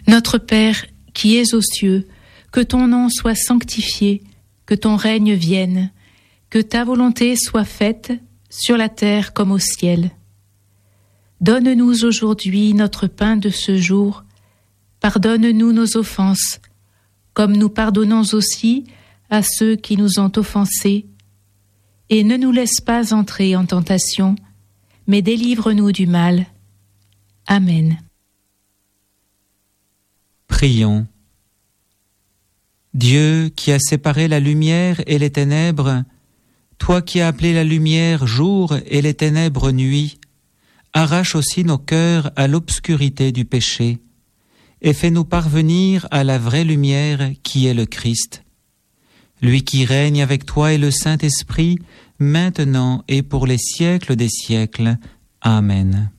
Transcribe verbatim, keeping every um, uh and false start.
Notre Père, qui es aux cieux, que ton nom soit sanctifié, que ton règne vienne, que ta volonté soit faite sur la terre comme au ciel. Donne-nous aujourd'hui notre pain de ce jour. Pardonne-nous nos offenses, comme nous pardonnons aussi à ceux qui nous ont offensés. Et ne nous laisse pas entrer en tentation, mais délivre-nous du mal. Amen. Prions. Dieu qui a séparé la lumière et les ténèbres, toi qui as appelé la lumière jour et les ténèbres nuit, arrache aussi nos cœurs à l'obscurité du péché et fais-nous parvenir à la vraie lumière qui est le Christ, lui qui règne avec toi et le Saint-Esprit, maintenant et pour les siècles des siècles. Amen.